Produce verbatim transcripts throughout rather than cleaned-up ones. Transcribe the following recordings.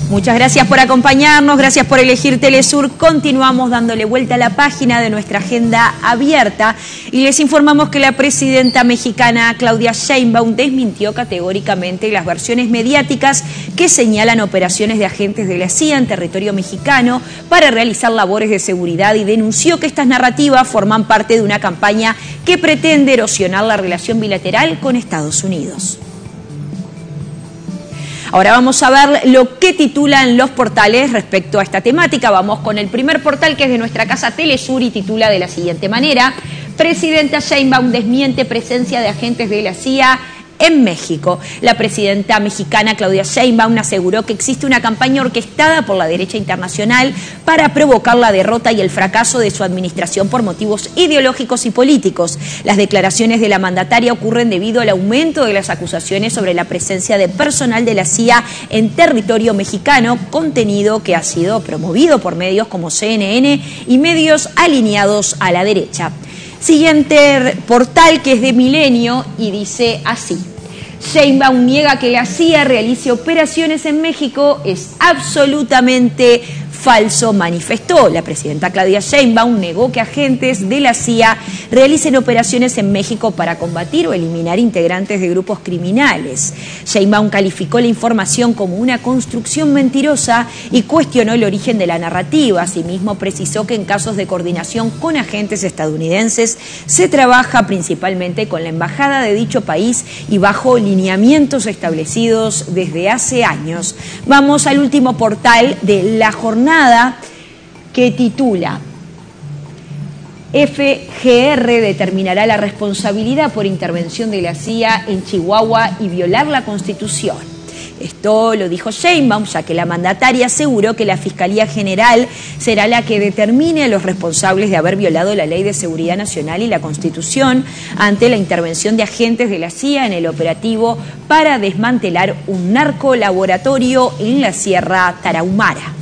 Muchas gracias por acompañarnos, gracias por elegir Telesur. Continuamos dándole vuelta a la página de nuestra agenda abierta y les informamos que la presidenta mexicana Claudia Sheinbaum desmintió categóricamente las versiones mediáticas que señalan operaciones de agentes de la C I A en territorio mexicano para realizar labores de seguridad y denunció que estas narrativas forman parte de una campaña que pretende erosionar la relación bilateral con Estados Unidos. Ahora vamos a ver lo que titulan los portales respecto a esta temática. Vamos con el primer portal, que es de nuestra casa Telesur, y titula de la siguiente manera: Presidenta Sheinbaum desmiente presencia de agentes de la C I A en México. La presidenta mexicana Claudia Sheinbaum aseguró que existe una campaña orquestada por la derecha internacional para provocar la derrota y el fracaso de su administración por motivos ideológicos y políticos. Las declaraciones de la mandataria ocurren debido al aumento de las acusaciones sobre la presencia de personal de la C I A en territorio mexicano, contenido que ha sido promovido por medios como C N N y medios alineados a la derecha. Siguiente portal, que es de Milenio, y dice así: Sheinbaum niega que la C I A realice operaciones en México, es absolutamente falso, manifestó. La presidenta Claudia Sheinbaum negó que agentes de la C I A realicen operaciones en México para combatir o eliminar integrantes de grupos criminales. Sheinbaum calificó la información como una construcción mentirosa y cuestionó el origen de la narrativa. Asimismo, precisó que en casos de coordinación con agentes estadounidenses se trabaja principalmente con la embajada de dicho país y bajo lineamientos establecidos desde hace años. Vamos al último portal de la jornada, que titula: F G R determinará la responsabilidad por intervención de la C I A en Chihuahua y violar la Constitución. Esto lo dijo Sheinbaum, ya que la mandataria aseguró que la Fiscalía General será la que determine a los responsables de haber violado la Ley de Seguridad Nacional y la Constitución ante la intervención de agentes de la C I A en el operativo para desmantelar un narcolaboratorio en la Sierra Tarahumara.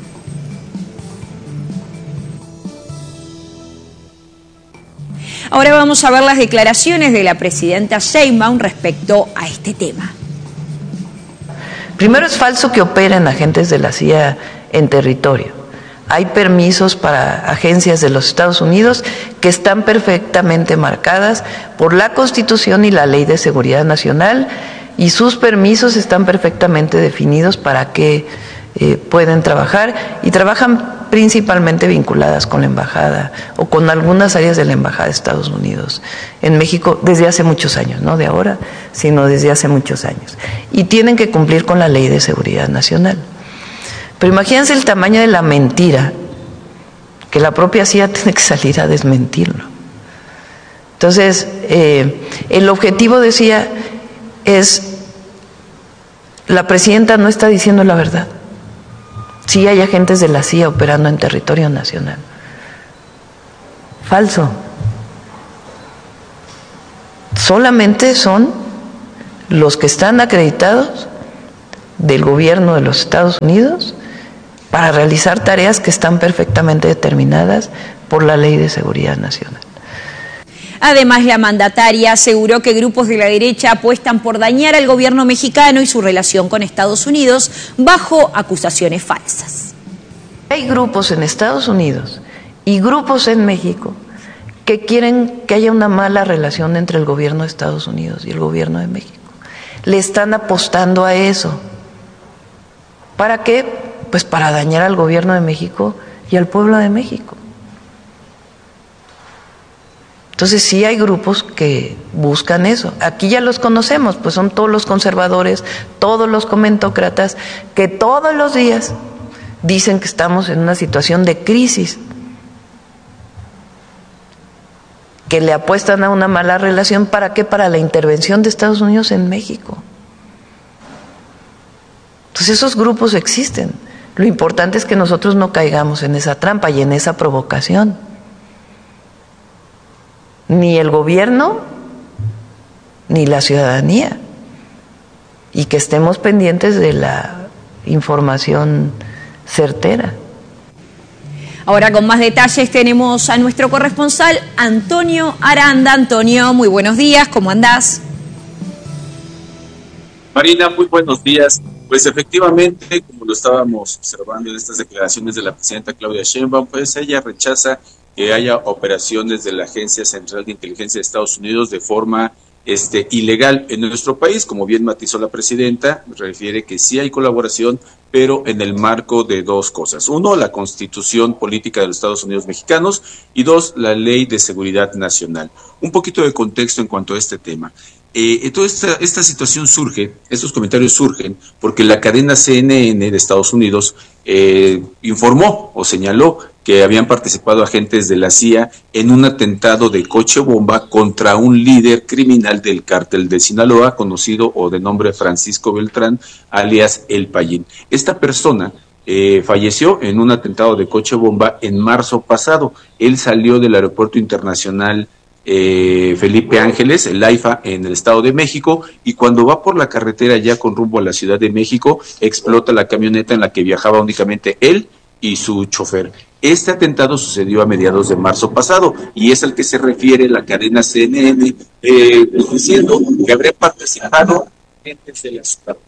Ahora vamos a ver las declaraciones de la presidenta Sheinbaum respecto a este tema. Primero, es falso que operen agentes de la C I A en territorio. Hay permisos para agencias de los Estados Unidos que están perfectamente marcadas por la Constitución y la Ley de Seguridad Nacional, y sus permisos están perfectamente definidos para que eh, pueden trabajar, y trabajan principalmente vinculadas con la embajada o con algunas áreas de la embajada de Estados Unidos en México desde hace muchos años, no de ahora, sino desde hace muchos años. Y tienen que cumplir con la Ley de Seguridad Nacional. Pero imagínense el tamaño de la mentira, que la propia C I A tiene que salir a desmentirlo. Entonces, eh, el objetivo, decía, es: la presidenta no está diciendo la verdad. Sí hay agentes de la C I A operando en territorio nacional. Falso. Solamente son los que están acreditados del gobierno de los Estados Unidos para realizar tareas que están perfectamente determinadas por la Ley de Seguridad Nacional. Además, la mandataria aseguró que grupos de la derecha apuestan por dañar al gobierno mexicano y su relación con Estados Unidos bajo acusaciones falsas. Hay grupos en Estados Unidos y grupos en México que quieren que haya una mala relación entre el gobierno de Estados Unidos y el gobierno de México. Le están apostando a eso. ¿Para qué? Pues para dañar al gobierno de México y al pueblo de México. Entonces sí hay grupos que buscan eso. Aquí ya los conocemos, pues son todos los conservadores, todos los comentócratas, que todos los días dicen que estamos en una situación de crisis, que le apuestan a una mala relación. ¿Para qué? Para la intervención de Estados Unidos en México. Entonces esos grupos existen. Lo importante es que nosotros no caigamos en esa trampa y en esa provocación. Ni el gobierno, ni la ciudadanía. Y que estemos pendientes de la información certera. Ahora, con más detalles, tenemos a nuestro corresponsal Antonio Aranda. Antonio, muy buenos días, ¿cómo andás? Marina, muy buenos días. Pues efectivamente, como lo estábamos observando en estas declaraciones de la presidenta Claudia Sheinbaum, pues ella rechaza que haya operaciones de la Agencia Central de Inteligencia de Estados Unidos de forma este, ilegal en nuestro país. Como bien matizó la presidenta, refiere que sí hay colaboración, pero en el marco de dos cosas. Uno, la Constitución Política de los Estados Unidos Mexicanos, y dos, la Ley de Seguridad Nacional. Un poquito de contexto en cuanto a este tema. Eh, toda esta, esta situación surge, estos comentarios surgen, porque la cadena C N N de Estados Unidos eh, informó o señaló que habían participado agentes de la C I A en un atentado de coche bomba contra un líder criminal del cártel de Sinaloa, conocido o de nombre Francisco Beltrán, alias El Payín. Esta persona eh, falleció en un atentado de coche bomba en marzo pasado. Él salió del aeropuerto internacional Eh, Felipe Ángeles, el AIFA, en el Estado de México, y cuando va por la carretera ya con rumbo a la Ciudad de México, explota la camioneta en la que viajaba únicamente él y su chofer. Este atentado sucedió a mediados de marzo pasado, y es al que se refiere la cadena C N N, eh, diciendo que habría participado agentes de la ciudad.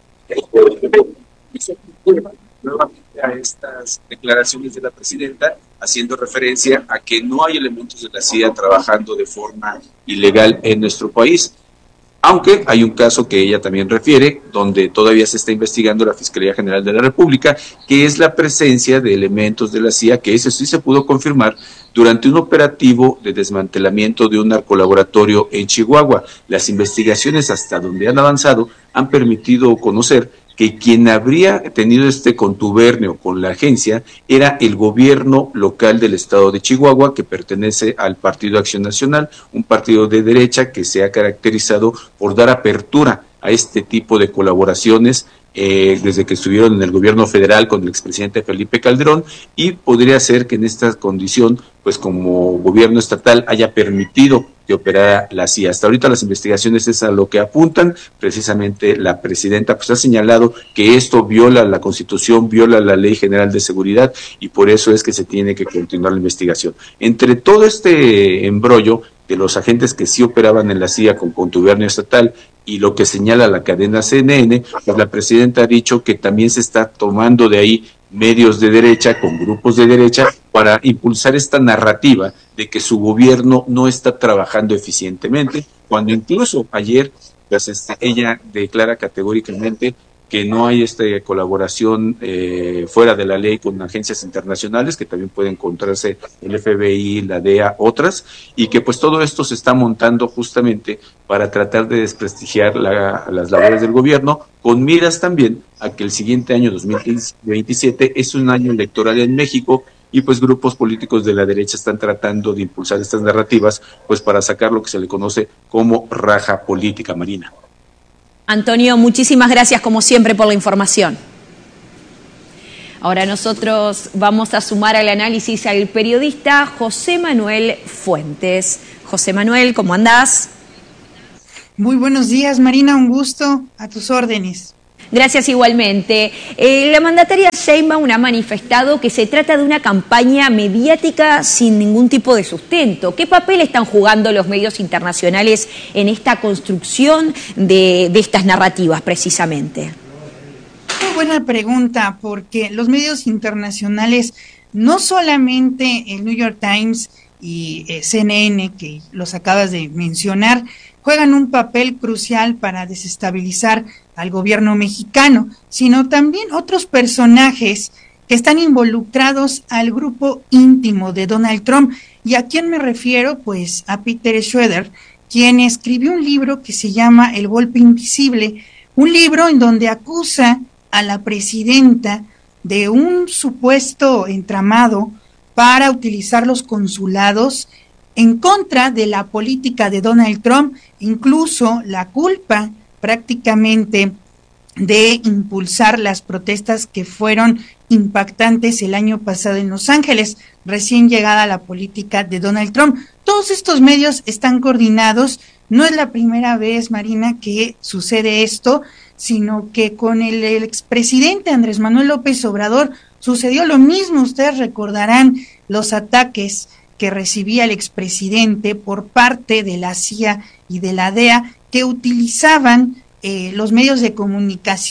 Nuevamente a estas declaraciones de la presidenta, haciendo referencia a que no hay elementos de la C I A trabajando de forma ilegal en nuestro país, aunque hay un caso que ella también refiere, donde todavía se está investigando la Fiscalía General de la República, que es la presencia de elementos de la C I A, que eso sí se pudo confirmar durante un operativo de desmantelamiento de un narcolaboratorio en Chihuahua. Las investigaciones hasta donde han avanzado han permitido conocer que quien habría tenido este contubernio con la agencia era el gobierno local del estado de Chihuahua, que pertenece al Partido Acción Nacional, un partido de derecha que se ha caracterizado por dar apertura a este tipo de colaboraciones eh, desde que estuvieron en el gobierno federal con el expresidente Felipe Calderón, y podría ser que en esta condición, pues como gobierno estatal, haya permitido que operara la C I A. Hasta ahorita las investigaciones es a lo que apuntan. Precisamente la presidenta pues ha señalado que esto viola la Constitución, viola la Ley General de Seguridad, y por eso es que se tiene que continuar la investigación. Entre todo este embrollo de los agentes que sí operaban en la C I A con contubernio estatal y lo que señala la cadena C N N, pues la presidenta ha dicho que también se está tomando de ahí medios de derecha, con grupos de derecha, para impulsar esta narrativa de que su gobierno no está trabajando eficientemente, cuando incluso ayer pues, este, ella declara categóricamente que no hay esta colaboración eh, fuera de la ley con agencias internacionales, que también puede encontrarse el F B I, la D E A, otras, y que pues todo esto se está montando justamente para tratar de desprestigiar la, las labores del gobierno, con miras también a que el siguiente año, dos mil veintisiete, es un año electoral en México, y pues grupos políticos de la derecha están tratando de impulsar estas narrativas pues para sacar lo que se le conoce como raja política, Marina. Antonio, muchísimas gracias como siempre por la información. Ahora nosotros vamos a sumar al análisis al periodista José Manuel Fuentes. José Manuel, ¿cómo andás? Muy buenos días, Marina, un gusto, a tus órdenes. Gracias igualmente. Eh, la mandataria Sheinbaum ha manifestado que se trata de una campaña mediática sin ningún tipo de sustento. ¿Qué papel están jugando los medios internacionales en esta construcción de, de estas narrativas precisamente? Muy buena pregunta, porque los medios internacionales, no solamente el New York Times y eh, C N N, que los acabas de mencionar, juegan un papel crucial para desestabilizar al gobierno mexicano, sino también otros personajes que están involucrados al grupo íntimo de Donald Trump. ¿Y a quién me refiero? Pues a Peter Schroeder, quien escribió un libro que se llama El golpe invisible, un libro en donde acusa a la presidenta de un supuesto entramado para utilizar los consulados en contra de la política de Donald Trump, incluso la culpa prácticamente de impulsar las protestas que fueron impactantes el año pasado en Los Ángeles, recién llegada la política de Donald Trump. Todos estos medios están coordinados. No es la primera vez, Marina, que sucede esto, sino que con el, el expresidente Andrés Manuel López Obrador sucedió lo mismo. Ustedes recordarán los ataques que recibía el expresidente por parte de la C I A y de la D E A, que utilizaban eh, los medios de comunicación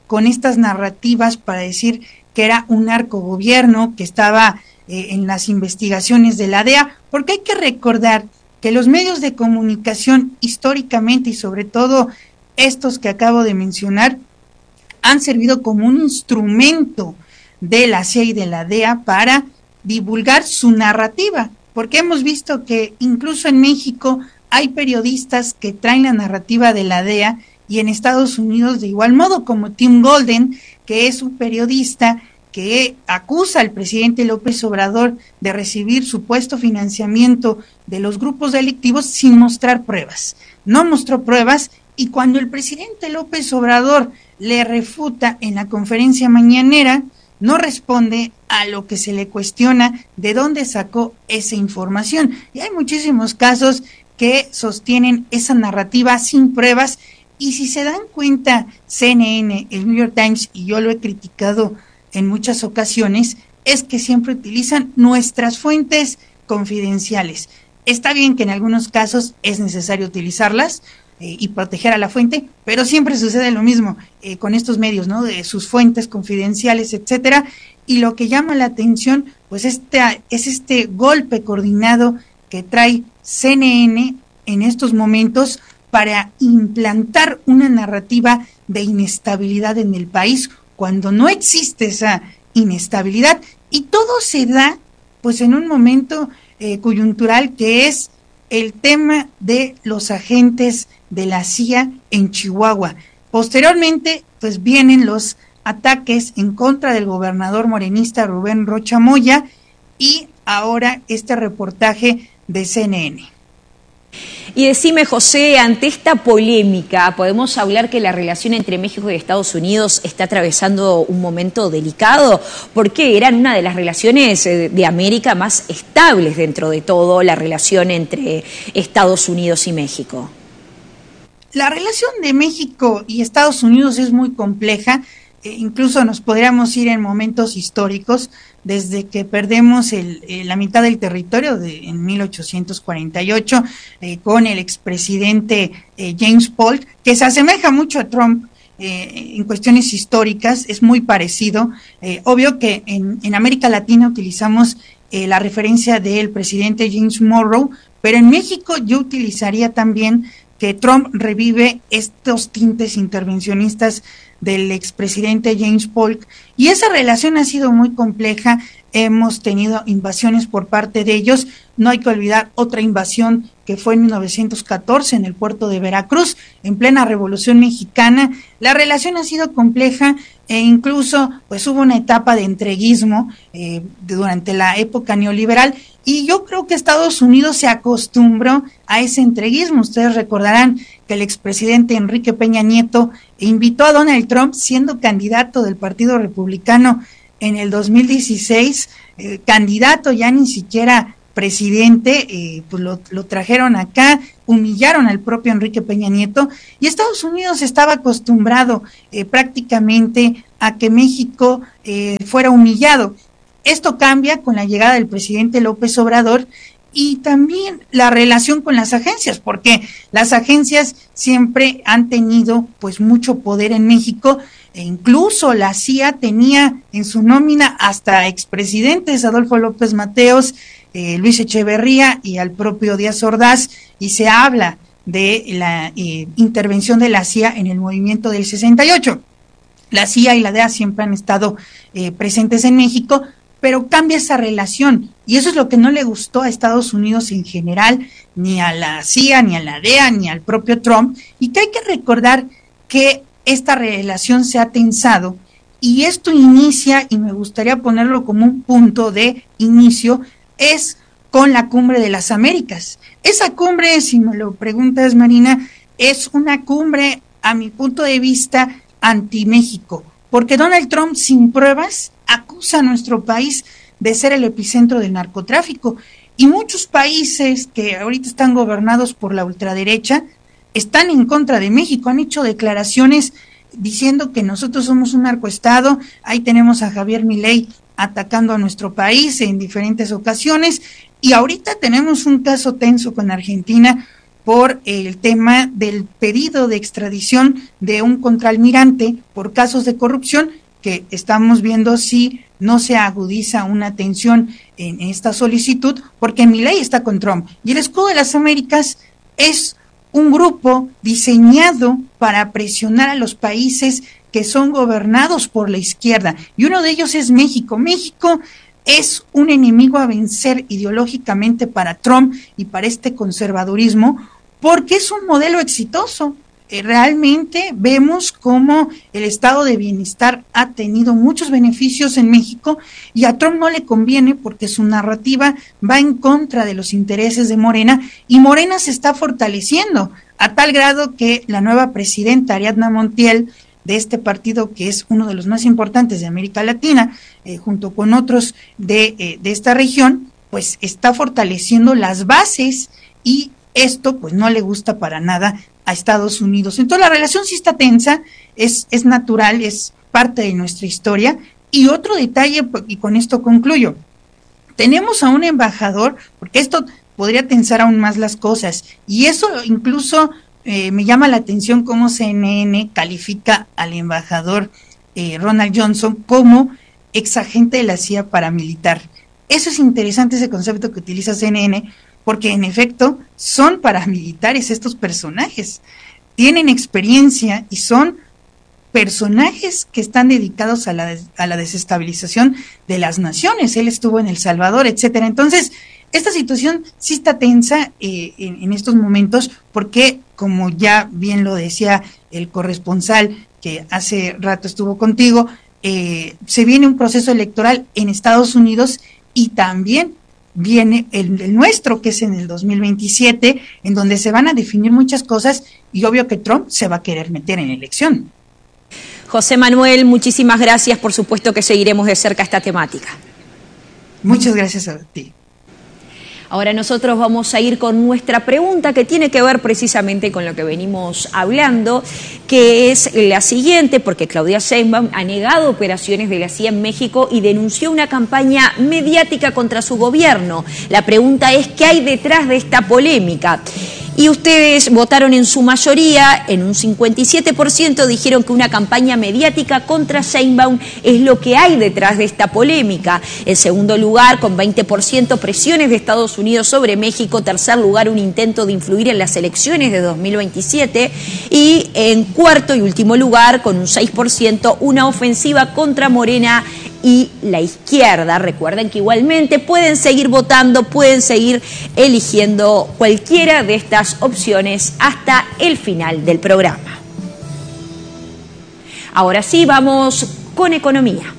con estas narrativas para decir que era un narcogobierno que estaba eh, en las investigaciones de la D E A, porque hay que recordar que los medios de comunicación históricamente y sobre todo estos que acabo de mencionar han servido como un instrumento de la C I A y de la D E A para divulgar su narrativa, porque hemos visto que incluso en México hay periodistas que traen la narrativa de la D E A y en Estados Unidos de igual modo, como Tim Golden, que es un periodista que acusa al presidente López Obrador de recibir supuesto financiamiento de los grupos delictivos sin mostrar pruebas. No mostró pruebas y cuando el presidente López Obrador le refuta en la conferencia mañanera, no responde a lo que se le cuestiona de dónde sacó esa información. Y hay muchísimos casos que sostienen esa narrativa sin pruebas y si se dan cuenta C N N, el New York Times, y yo lo he criticado en muchas ocasiones, es que siempre utilizan nuestras fuentes confidenciales. Está bien que en algunos casos es necesario utilizarlas eh, y proteger a la fuente, pero siempre sucede lo mismo eh, con estos medios, ¿no? De sus fuentes confidenciales, etcétera. Y lo que llama la atención, pues este, es este golpe coordinado que trae C N N en estos momentos para implantar una narrativa de inestabilidad en el país, cuando no existe esa inestabilidad, y todo se da pues en un momento eh, coyuntural que es el tema de los agentes de la C I A en Chihuahua. Posteriormente pues vienen los ataques en contra del gobernador morenista Rubén Rocha Moya y ahora este reportaje de C N N. Y decime, José, ante esta polémica, ¿podemos hablar que la relación entre México y Estados Unidos está atravesando un momento delicado? Porque eran una de las relaciones de América más estables dentro de todo, la relación entre Estados Unidos y México. La relación de México y Estados Unidos es muy compleja. Eh, incluso nos podríamos ir en momentos históricos, desde que perdemos el, eh, la mitad del territorio de, en mil ochocientos cuarenta y ocho eh, con el expresidente eh, James Polk, que se asemeja mucho a Trump eh, en cuestiones históricas, es muy parecido. Eh, obvio que en, en América Latina utilizamos eh, la referencia del presidente James Monroe, pero en México yo utilizaría también que Trump revive estos tintes intervencionistas del expresidente James Polk, y esa relación ha sido muy compleja. Hemos tenido invasiones por parte de ellos. No hay que olvidar otra invasión que fue en mil novecientos catorce en el puerto de Veracruz, en plena Revolución Mexicana. La relación ha sido compleja e incluso pues hubo una etapa de entreguismo eh, durante la época neoliberal, y yo creo que Estados Unidos se acostumbró a ese entreguismo. Ustedes recordarán que el expresidente Enrique Peña Nieto invitó a Donald Trump, siendo candidato del Partido Republicano en el dos mil dieciséis, eh, candidato ya ni siquiera presidente, eh, pues lo, lo trajeron acá, humillaron al propio Enrique Peña Nieto, y Estados Unidos estaba acostumbrado eh, prácticamente a que México eh, fuera humillado. Esto cambia con la llegada del presidente López Obrador y también la relación con las agencias, porque las agencias siempre han tenido pues mucho poder en México, e incluso la C I A tenía en su nómina hasta expresidentes, Adolfo López Mateos, eh, Luis Echeverría y al propio Díaz Ordaz, y se habla de la eh, intervención de la C I A en el movimiento del sesenta y ocho. La C I A y la D E A siempre han estado eh, presentes en México, pero cambia esa relación, y eso es lo que no le gustó a Estados Unidos en general, ni a la C I A, ni a la D E A, ni al propio Trump, y que hay que recordar que esta relación se ha tensado, y esto inicia, y me gustaría ponerlo como un punto de inicio, es con la Cumbre de las Américas. Esa cumbre, si me lo preguntas, Marina, es una cumbre, a mi punto de vista, anti-México, porque Donald Trump, sin pruebas, acusa a nuestro país de ser el epicentro del narcotráfico, y muchos países que ahorita están gobernados por la ultraderecha están en contra de México, han hecho declaraciones diciendo que nosotros somos un narcoestado. Ahí tenemos a Javier Milei atacando a nuestro país en diferentes ocasiones, y ahorita tenemos un caso tenso con Argentina, por el tema del pedido de extradición de un contraalmirante por casos de corrupción, que estamos viendo si no se agudiza una tensión en esta solicitud, porque Milei está con Trump. Y el Escudo de las Américas es un grupo diseñado para presionar a los países que son gobernados por la izquierda, y uno de ellos es México. México es un enemigo a vencer ideológicamente para Trump y para este conservadurismo, porque es un modelo exitoso. Eh, realmente vemos cómo el estado de bienestar ha tenido muchos beneficios en México, y a Trump no le conviene porque su narrativa va en contra de los intereses de Morena, y Morena se está fortaleciendo a tal grado que la nueva presidenta Ariadna Montiel, de este partido que es uno de los más importantes de América Latina, eh, junto con otros de, eh, de esta región, pues está fortaleciendo las bases, y esto pues no le gusta para nada a Estados Unidos. Entonces la relación sí está tensa, es, es natural, es parte de nuestra historia. Y otro detalle, y con esto concluyo, tenemos a un embajador, porque esto podría tensar aún más las cosas, y eso incluso eh, me llama la atención cómo C N N califica al embajador eh, Ronald Johnson como exagente de la C I A paramilitar. Eso es interesante, ese concepto que utiliza C N N, porque en efecto son paramilitares estos personajes, tienen experiencia y son personajes que están dedicados a la, a la desestabilización de las naciones. Él estuvo en El Salvador, etcétera. Entonces, esta situación sí está tensa eh, en, en estos momentos, porque, como ya bien lo decía el corresponsal que hace rato estuvo contigo, eh, se viene un proceso electoral en Estados Unidos, y también viene el, el nuestro, que es en el dos mil veintisiete, en donde se van a definir muchas cosas, y obvio que Trump se va a querer meter en elección. José Manuel, muchísimas gracias, por supuesto que seguiremos de cerca esta temática. Muchas gracias a ti. Ahora nosotros vamos a ir con nuestra pregunta, que tiene que ver precisamente con lo que venimos hablando, que es la siguiente, porque Claudia Sheinbaum ha negado operaciones de la C I A en México y denunció una campaña mediática contra su gobierno. La pregunta es, ¿qué hay detrás de esta polémica? Y ustedes votaron en su mayoría, en un cincuenta y siete por ciento dijeron que una campaña mediática contra Sheinbaum es lo que hay detrás de esta polémica. En segundo lugar, con veinte por ciento, presiones de Estados Unidos sobre México. Tercer lugar, un intento de influir en las elecciones de dos mil veintisiete. Y en cuarto y último lugar, con un seis por ciento, una ofensiva contra Morena y la izquierda. Recuerden que igualmente pueden seguir votando, pueden seguir eligiendo cualquiera de estas opciones hasta el final del programa. Ahora sí, vamos con economía.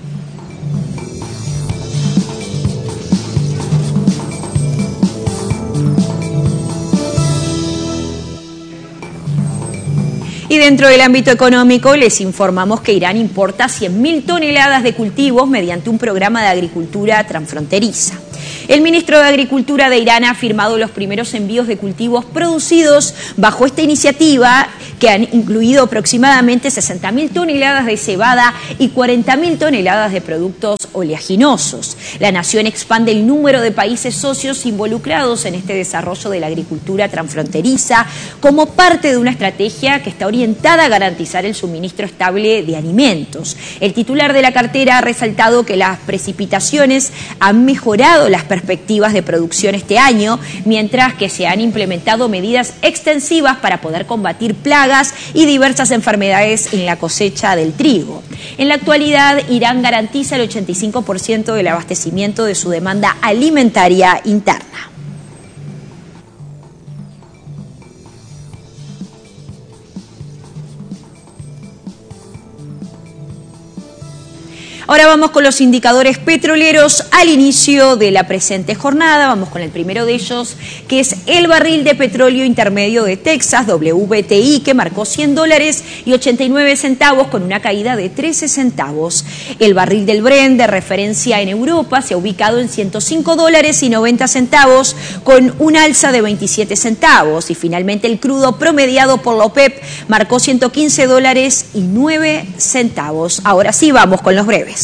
Y dentro del ámbito económico les informamos que Irán importa cien mil toneladas de cultivos mediante un programa de agricultura transfronteriza. El ministro de Agricultura de Irán ha firmado los primeros envíos de cultivos producidos bajo esta iniciativa, que han incluido aproximadamente sesenta mil toneladas de cebada y cuarenta mil toneladas de productos oleaginosos. La nación expande el número de países socios involucrados en este desarrollo de la agricultura transfronteriza como parte de una estrategia que está orientada a garantizar el suministro estable de alimentos. El titular de la cartera ha resaltado que las precipitaciones han mejorado las perspectivas de producción este año, mientras que se han implementado medidas extensivas para poder combatir plagas y diversas enfermedades en la cosecha del trigo. En la actualidad, Irán garantiza el ochenta y cinco por ciento del abastecimiento de su demanda alimentaria interna. Ahora vamos con los indicadores petroleros al inicio de la presente jornada. Vamos con el primero de ellos, que es el barril de petróleo intermedio de Texas, W T I, que marcó cien dólares y ochenta y nueve centavos con una caída de trece centavos. El barril del Brent de referencia en Europa se ha ubicado en ciento cinco dólares y noventa centavos con un alza de veintisiete centavos. Y finalmente el crudo promediado por la OPEP marcó ciento quince dólares y nueve centavos. Ahora sí, vamos con los breves.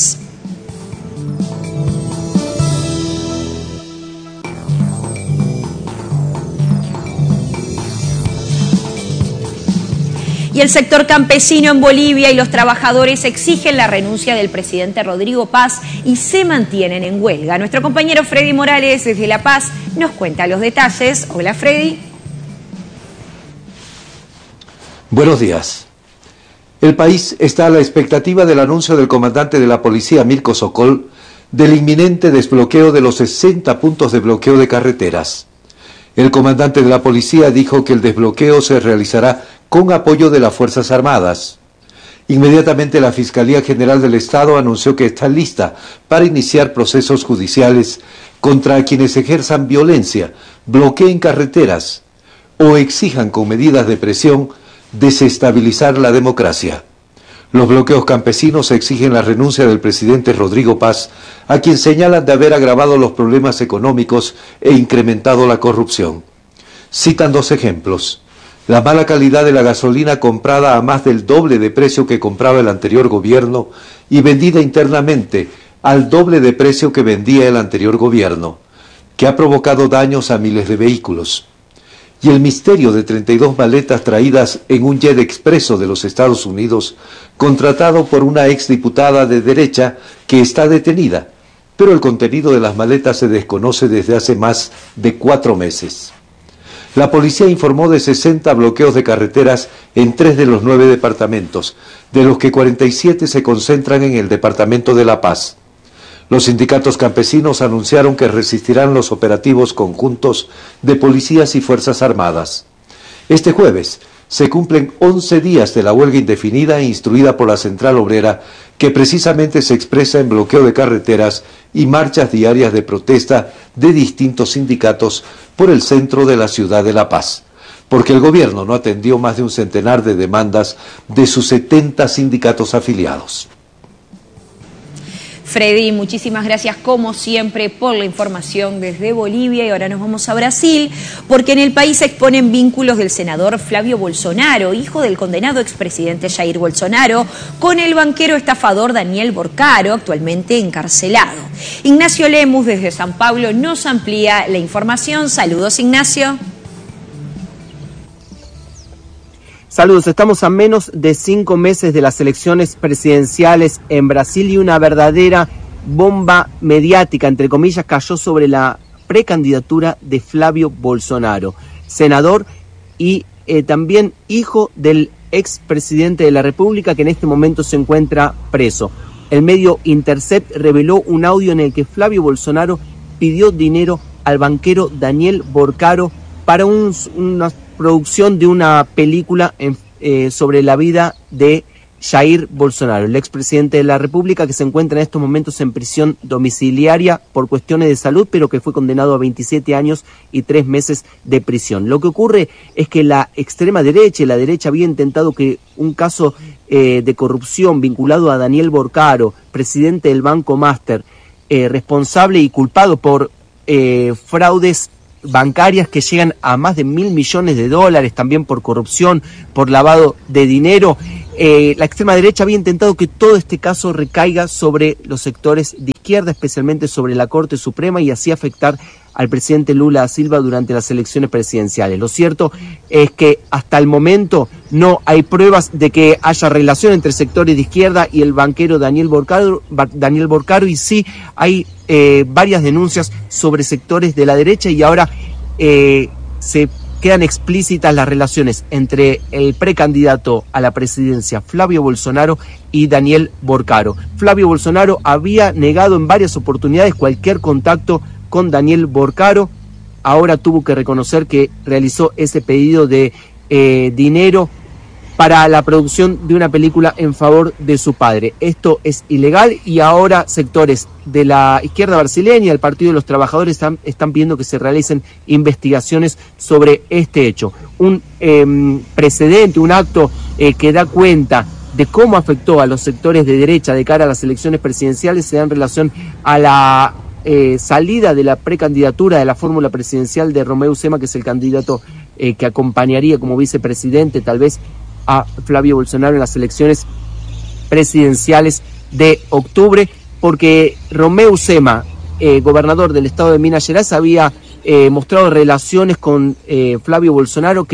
Y el sector campesino en Bolivia y los trabajadores exigen la renuncia del presidente Rodrigo Paz y se mantienen en huelga. Nuestro compañero Freddy Morales desde La Paz nos cuenta los detalles. Hola, Freddy. Buenos días. El país está a la expectativa del anuncio del comandante de la policía, Mirko Sokol, del inminente desbloqueo de los sesenta puntos de bloqueo de carreteras. El comandante de la policía dijo que el desbloqueo se realizará con apoyo de las Fuerzas Armadas. Inmediatamente la Fiscalía General del Estado anunció que está lista para iniciar procesos judiciales contra quienes ejerzan violencia, bloqueen carreteras o exijan con medidas de presión desestabilizar la democracia. Los bloqueos campesinos exigen la renuncia del presidente Rodrigo Paz, a quien señalan de haber agravado los problemas económicos e incrementado la corrupción. Citan dos ejemplos: la mala calidad de la gasolina comprada a más del doble de precio que compraba el anterior gobierno y vendida internamente al doble de precio que vendía el anterior gobierno, que ha provocado daños a miles de vehículos. Y el misterio de treinta y dos maletas traídas en un jet expreso de los Estados Unidos, contratado por una exdiputada de derecha que está detenida, pero el contenido de las maletas se desconoce desde hace más de cuatro meses. La policía informó de sesenta bloqueos de carreteras en tres de los nueve departamentos, de los que cuarenta y siete se concentran en el departamento de La Paz. Los sindicatos campesinos anunciaron que resistirán los operativos conjuntos de policías y Fuerzas Armadas. Este jueves se cumplen once días de la huelga indefinida instruida por la Central Obrera, que precisamente se expresa en bloqueo de carreteras y marchas diarias de protesta de distintos sindicatos por el centro de la ciudad de La Paz, porque el gobierno no atendió más de un centenar de demandas de sus setenta sindicatos afiliados. Freddy, muchísimas gracias como siempre por la información desde Bolivia. Y ahora nos vamos a Brasil, porque en el país se exponen vínculos del senador Flavio Bolsonaro, hijo del condenado expresidente Jair Bolsonaro, con el banquero estafador Daniel Borcaro, actualmente encarcelado. Ignacio Lemus desde San Pablo nos amplía la información. Saludos, Ignacio. Saludos, estamos a menos de cinco meses de las elecciones presidenciales en Brasil y una verdadera bomba mediática, entre comillas, cayó sobre la precandidatura de Flavio Bolsonaro, senador y eh, también hijo del expresidente de la República, que en este momento se encuentra preso. El medio Intercept reveló un audio en el que Flavio Bolsonaro pidió dinero al banquero Daniel Borcaro para un, una producción de una película en, eh, sobre la vida de Jair Bolsonaro, el expresidente de la República, que se encuentra en estos momentos en prisión domiciliaria por cuestiones de salud, pero que fue condenado a veintisiete años y tres meses de prisión. Lo que ocurre es que la extrema derecha y la derecha había intentado que un caso eh, de corrupción vinculado a Daniel Borcaro, presidente del Banco Master, eh, responsable y culpado por eh, fraudes bancarias que llegan a más de mil millones de dólares, también por corrupción, por lavado de dinero. Eh, la extrema derecha había intentado que todo este caso recaiga sobre los sectores de izquierda, especialmente sobre la Corte Suprema, y así afectar al presidente Lula da Silva durante las elecciones presidenciales. Lo cierto es que hasta el momento no hay pruebas de que haya relación entre sectores de izquierda y el banquero Daniel Borcaro, Daniel Borcaro y sí hay eh, varias denuncias sobre sectores de la derecha, y ahora eh, se quedan explícitas las relaciones entre el precandidato a la presidencia Flavio Bolsonaro y Daniel Borcaro. Flavio Bolsonaro había negado en varias oportunidades cualquier contacto con Daniel Borcaro. Ahora tuvo que reconocer que realizó ese pedido de eh, dinero para la producción de una película en favor de su padre. Esto es ilegal y ahora sectores de la izquierda brasileña, el Partido de los Trabajadores, están, están pidiendo que se realicen investigaciones sobre este hecho. Un eh, precedente, un acto eh, que da cuenta de cómo afectó a los sectores de derecha de cara a las elecciones presidenciales se da en relación a la eh, salida de la precandidatura de la fórmula presidencial de Romeu Zema, que es el candidato eh, que acompañaría como vicepresidente tal vez a Flavio Bolsonaro en las elecciones presidenciales de octubre, porque Romeu Zema, eh, gobernador del estado de Minas Gerais, había eh, mostrado relaciones con eh, Flavio Bolsonaro que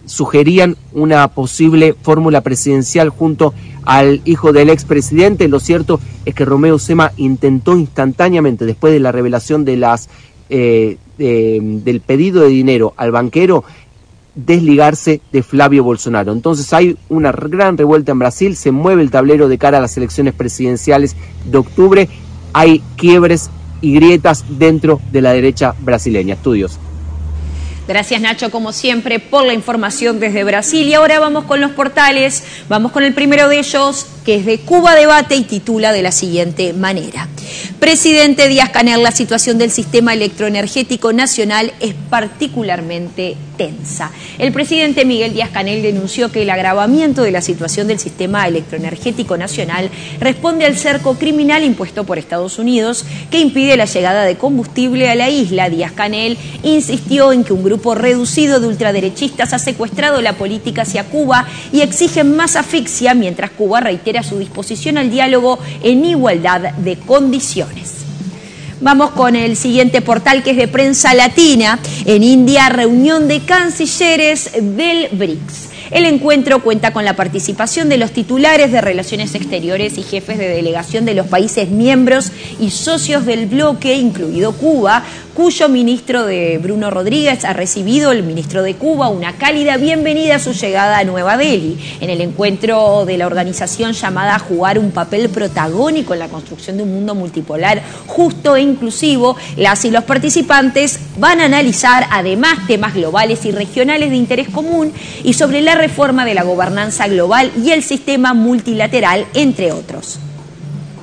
sugerían una posible fórmula presidencial junto al hijo del expresidente. Lo cierto es que Romeo Zema intentó instantáneamente, después de la revelación de las eh, eh, del pedido de dinero al banquero, desligarse de Flavio Bolsonaro. Entonces hay una gran revuelta en Brasil, se mueve el tablero de cara a las elecciones presidenciales de octubre, hay quiebres y grietas dentro de la derecha brasileña. Estudios. Gracias, Nacho, como siempre, por la información desde Brasil. Y ahora vamos con los portales. Vamos con el primero de ellos, que es de Cuba Debate y titula de la siguiente manera. Presidente Díaz-Canel, la situación del sistema electroenergético nacional es particularmente tensa. El presidente Miguel Díaz-Canel denunció que el agravamiento de la situación del sistema electroenergético nacional responde al cerco criminal impuesto por Estados Unidos que impide la llegada de combustible a la isla. Díaz-Canel insistió en que un grupo reducido de ultraderechistas ha secuestrado la política hacia Cuba y exigen más asfixia, mientras Cuba reitera su disposición al diálogo en igualdad de condiciones. Vamos con el siguiente portal, que es de Prensa Latina. En India, reunión de cancilleres del B R I C S. El encuentro cuenta con la participación de los titulares de Relaciones Exteriores y jefes de delegación de los países miembros y socios del bloque, incluido Cuba, cuyo ministro de Bruno Rodríguez ha recibido, el ministro de Cuba, una cálida bienvenida a su llegada a Nueva Delhi. En el encuentro de la organización llamada a jugar un papel protagónico en la construcción de un mundo multipolar justo e inclusivo, las y los participantes van a analizar además temas globales y regionales de interés común y sobre la reforma de la gobernanza global y el sistema multilateral, entre otros.